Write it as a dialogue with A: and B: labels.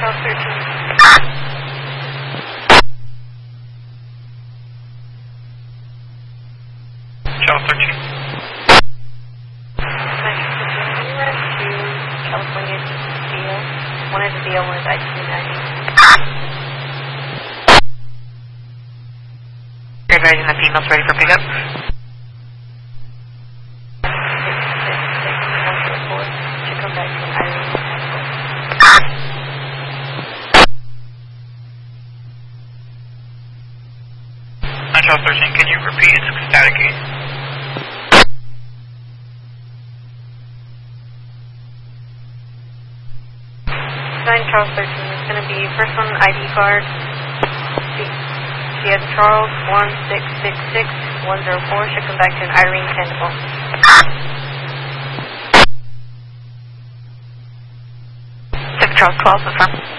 A: Charles 13.
B: Charles 13.
A: California DO. One is a DO, one is I-290.
B: Advising the females ready for pickup.
A: Should come back to Irene.
B: Charles 13, can you repeat? It's staticky.
A: 9 Charles 13 is going to be first one ID card. She has Charles 1666104. Should come back to an Irene Tentacle.
B: Charles 12, affirm.